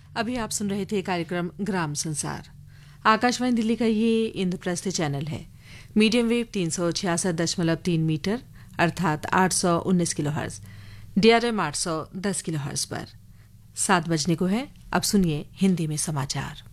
अभी आप सुन रहे थे कार्यक्रम ग्राम संसार। आकाशवाणी दिल्ली का ये इंद्रप्रस्थ चैनल है। मीडियम वेव 366.3 मीटर अर्थात 819 किलोहर्ट्ज, DRM 810 किलोहर्ट्ज पर 7 बजने को है। अब सुनिए हिंदी में समाचार।